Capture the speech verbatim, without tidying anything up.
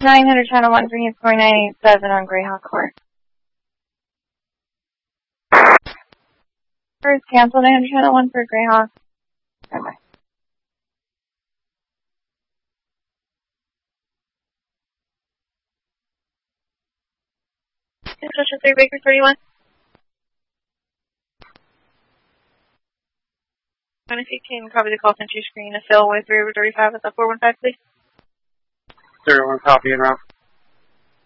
nine hundred channel one for you, four nine eight seven on Greyhawk Court. First, cancel nine hundred channel one for Greyhawk. Bye-bye. Social three Baker thirty-one. And if you can copy the call center screen, a fill with three over thirty-five at the four one five, please. thirty-one, copy and route.